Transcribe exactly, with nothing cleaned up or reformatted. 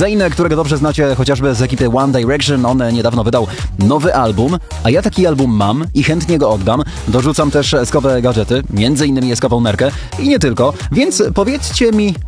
Zayn, którego dobrze znacie chociażby z ekipy One Direction, on niedawno wydał nowy album, a ja taki album mam i chętnie go oddam. Dorzucam też eskowe gadżety, między innymi eskową nerkę i nie tylko, więc powiedzcie mi,